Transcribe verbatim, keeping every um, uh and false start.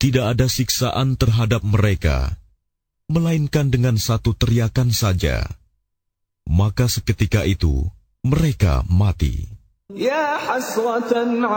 tidak ada siksaan terhadap mereka, melainkan dengan satu teriakan saja. Maka seketika itu mereka mati. Ya hasratan